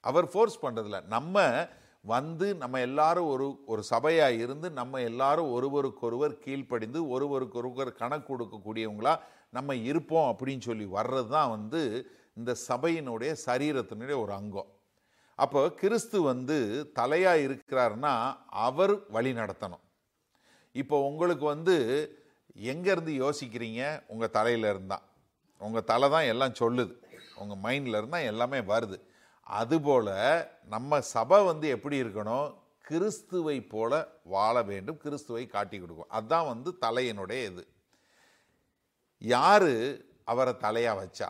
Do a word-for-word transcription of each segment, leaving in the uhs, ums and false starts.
அவர் force பண்ணுறதில்ல. நம்ம வந்து நம்ம எல்லாரும் ஒரு ஒரு சபையாக இருந்து நம்ம எல்லாரும் ஒருவருக்கொருவர் கீழ்ப்படிந்து ஒருவருக்கொருவர் கணக்கு கொடுக்கக்கூடியவங்களா நம்ம இருப்போம் அப்படின்னு சொல்லி வர்றது தான் வந்து இந்த சபையினுடைய சரீரத்தினுடைய ஒரு அங்கம். அப்போ கிறிஸ்து வந்து தலையாக இருக்கிறாருன்னா அவர் வழி நடத்தணும். இப்போ உங்களுக்கு வந்து எங்கேருந்து யோசிக்கிறீங்க? உங்கள் தலையில் இருந்தால், உங்கள் தலை தான் எல்லாம் சொல்லுது, உங்கள் மைண்டில் இருந்தால் எல்லாமே வருது. அதுபோல் நம்ம சபை வந்து எப்படி இருக்கணும்? கிறிஸ்துவை போல வாழ வேண்டும், கிறிஸ்துவை காட்டி கொடுக்கும். அதுதான் வந்து தலையினுடைய இது. யார் அவரை தலையாக வச்சா?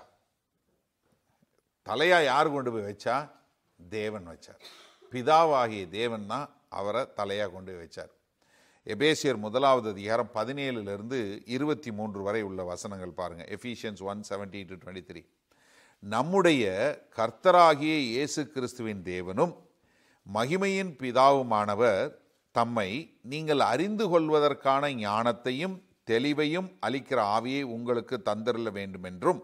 தலையாக யார் கொண்டு போய் வச்சா? தேவன் வச்சார். பிதாவாகிய தேவன் தான் அவரை தலையாக கொண்டு போய் வச்சார். எபேசியர் முதலாவது அதிகாரம் பதினேழுலேருந்து இருபத்தி மூன்று வரை உள்ள வசனங்கள் பாருங்கள். எஃபீஷியன்ஸ் one seventeen to twenty three. நம்முடைய கர்த்தராகிய இயேசு கிறிஸ்துவின் தேவனும் மகிமையின் பிதாவுமானவர் தம்மை நீங்கள் அறிந்து கொள்வதற்கான ஞானத்தையும் தெளிவையும் அளிக்கிற ஆவியை உங்களுக்கு தந்தருள வேண்டுமென்றும்,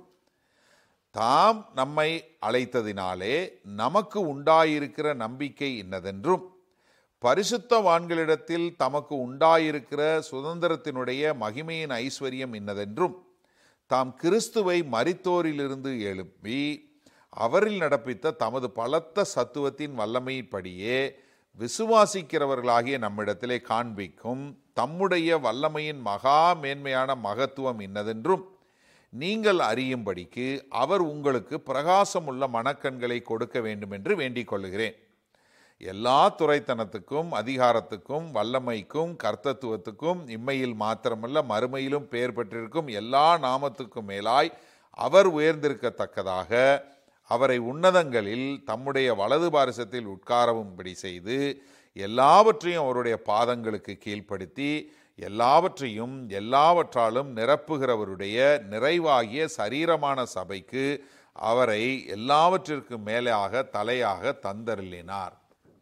தாம் நம்மை அழைத்ததினாலே நமக்கு உண்டாயிருக்கிற நம்பிக்கை இன்னதென்றும், பரிசுத்தவான்களிடத்தில் தமக்கு உண்டாயிருக்கிற சுதந்திரத்தினுடைய மகிமையின் ஐஸ்வர்யம் இன்னதென்றும், தாம் கிறிஸ்துவை மரித்தோரிலிருந்து எழுப்பி அவரில் நடப்பித்த தமது பலத்த சத்துவத்தின் வல்லமையின்படியே விசுவாசிக்கிறவர்களாகிய நம்மிடத்திலே காண்பிக்கும் தம்முடைய வல்லமையின் மகா மேன்மையான மகத்துவம் இன்னதென்றும் நீங்கள் அறியும்படிக்கு அவர் உங்களுக்கு பிரகாசமுள்ள மனக்கண்களை கொடுக்க வேண்டும் என்று வேண்டிக் கொள்கிறேன். எல்லா துரைத்தனத்துக்கும் அதிகாரத்துக்கும் வல்லமைக்கும் கர்த்தத்துவத்துக்கும் இம்மையில் மாத்திரமல்ல மறுமையிலும் பெயர் பெற்றிருக்கும் எல்லா நாமத்துக்கும் மேலாய் அவர் உயர்ந்திருக்கத்தக்கதாக அவரை உன்னதங்களில் தம்முடைய வலது பாரிசத்தில் உட்காரவும்படி செய்து எல்லாவற்றையும் அவருடைய பாதங்களுக்கு கீழ்ப்படுத்தி எல்லாவற்றையும் எல்லாவற்றாலும் நிரப்புகிறவருடைய நிறைவாகிய சரீரமான சபைக்கு அவரை எல்லாவற்றிற்கும் மேலாக தலையாக தந்தருளினார்.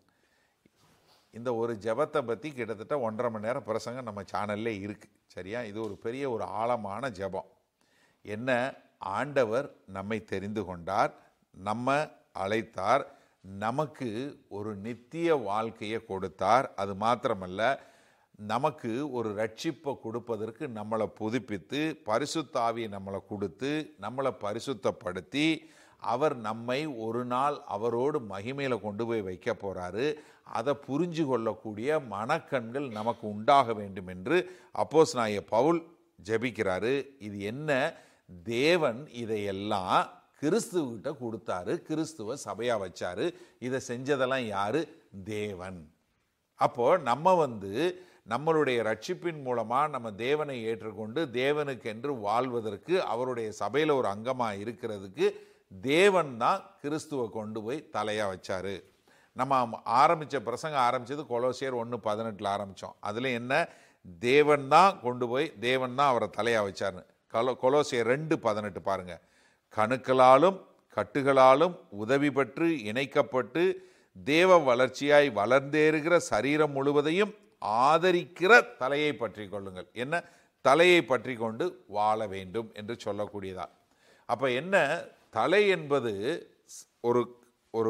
இந்த ஒரு ஜெபத்தை பற்றி கிட்டத்தட்ட ஒன்றரை மணி நேரம் பிரசங்கம் நம்ம சேனல்லே இருக்குது. சரியா? இது ஒரு பெரிய ஒரு ஆழமான ஜெபம். என்ன? ஆண்டவர் நம்மை தெரிந்து கொண்டார், நம்ம அழைத்தார், நமக்கு ஒரு நித்திய வாழ்க்கையை கொடுத்தார். அது மாத்திரமல்ல, நமக்கு ஒரு ரட்சிப்பை கொடுப்பதற்கு நம்மளை புதுப்பித்து பரிசுத்த ஆவியை நம்மளை கொடுத்து நம்மளை பரிசுத்தப்படுத்தி அவர் நம்மை ஒரு நாள் அவரோடு மகிமையில் கொண்டு போய் வைக்க போகிறாரு. அதை புரிஞ்சு கொள்ளக்கூடிய மனக்கண்கள் நமக்கு உண்டாக வேண்டும் என்று அப்போஸ்தலனாகிய பவுல் ஜெபிக்கிறாரு. இது என்ன? தேவன் இதையெல்லாம் கிறிஸ்துவிட்ட கொடுத்தாரு, கிறிஸ்துவ சபையாக வச்சாரு. இதை செஞ்சதெல்லாம் யாரு? தேவன். அப்போ நம்ம வந்து நம்மளுடைய ரட்சிப்பின் மூலமாக நம்ம தேவனை ஏற்றுக்கொண்டு தேவனுக்கென்று வாழ்வதற்கு அவருடைய சபையில் ஒரு அங்கமாக இருக்கிறதுக்கு தேவன் தான் கிறிஸ்துவை கொண்டு போய் தலையாக வச்சார். நம்ம ஆரம்பித்த பிரசங்கம் ஆரம்பித்தது கொலோசியர் ஒன்று பதினெட்டில் ஆரம்பித்தோம். அதில் என்ன? தேவன் தான் கொண்டு போய் தேவன் தான் அவரை தலையாக வச்சார்னு. கொலோ கொலோசியர் ரெண்டு பதினெட்டு பாருங்கள். கணுக்களாலும் கட்டுகளாலும் உதவி பெற்று இணைக்கப்பட்டு தேவ வளர்ச்சியாய் வளர்ந்தேறுகிற சரீரம் முழுவதையும் ஆதரிக்கிற தலையை பற்றி கொள்ளுங்கள். என்ன? தலையை பற்றி கொண்டு வாழ வேண்டும் என்று சொல்லக்கூடியதா. அப்போ என்ன? தலை என்பது ஒரு ஒரு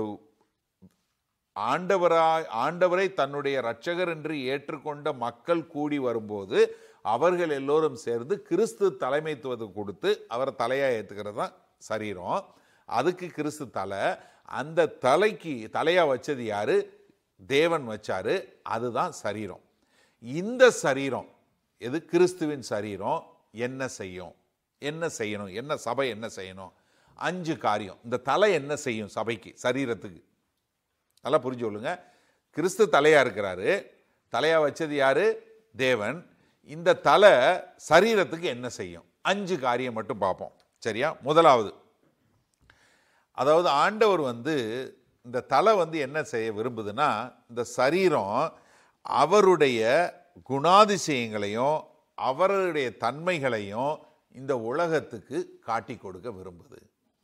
ஆண்டவராய் ஆண்டவரை தன்னுடைய இரட்சகர் என்று ஏற்றுக்கொண்ட மக்கள் கூடி வரும்போது அவர்கள் எல்லோரும் சேர்ந்து கிறிஸ்து தலைமைத்துவத்தை கொடுத்து அவரை தலையாக ஏற்றுக்கிறது தான் சரீரம். அதுக்கு கிறிஸ்து தலை. அந்த தலைக்கு தலையாக வச்சது யாரு? தேவன் வச்சாரு. அதுதான் சரீரம். இந்த சரீரம் எது? கிறிஸ்துவின் சரீரம். என்ன செய்யும்? என்ன செய்யணும்? என்ன சபை என்ன செய்யணும்? அஞ்சு காரியம். இந்த தலை என்ன செய்யும் சபைக்கு, சரீரத்துக்கு? நல்லா புரிஞ்சு கொள்ளுங்க. கிறிஸ்து தலையா இருக்கிறாரு. தலையா வச்சது யாரு? தேவன். இந்த தலை சரீரத்துக்கு என்ன செய்யும்? அஞ்சு காரியம் மட்டும் பார்ப்போம். சரியா? முதலாவது, அதாவது ஆண்டவர் வந்து இந்த தலை வந்து என்ன செய்ய விரும்புதுன்னா, இந்த சரீரம் அவருடைய குணாதிசயங்களையும் அவருடைய தன்மைகளையும் இந்த உலகத்துக்கு காட்டி கொடுக்க விரும்புது.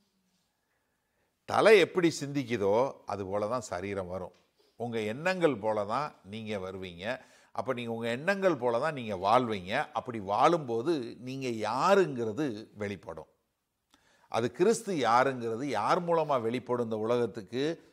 தலை எப்படி சிந்திக்குதோ அது போல தான் சரீரம் வரும். உங்கள் எண்ணங்கள் போல தான் நீங்கள் வருவீங்க. அப்போ நீங்கள் உங்கள் எண்ணங்கள் போல தான் நீங்கள் வாழ்வீங்க. அப்படி வாழும்போது நீங்கள் யாருங்கிறது வெளிப்படும். அது கிறிஸ்து யாருங்கிறது யார் மூலமாக வெளிப்படும் இந்த உலகத்துக்கு?